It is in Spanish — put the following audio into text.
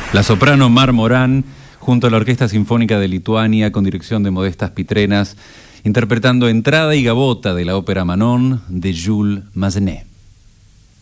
La soprano Mar Morán, junto a la Orquesta Sinfónica de Lituania, con dirección de Modestas Pitrenas, interpretando Entrada y Gavota de la ópera Manon de Jules Massenet.